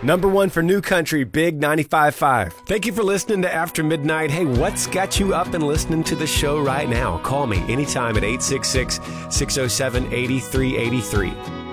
Number one for New Country, Big 95.5. Thank you for listening to After Midnight. Hey, what's got you up and listening to the show right now? Call me anytime at 866-607-8383.